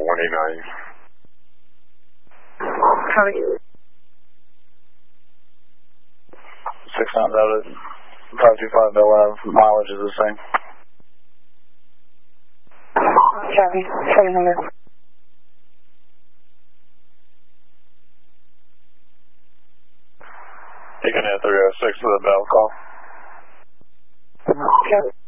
189. Copy. 69 Delta, 525 Bell Ave, mileage is the same. Copy. 700. You can hit 306 for the Bell call. Copy.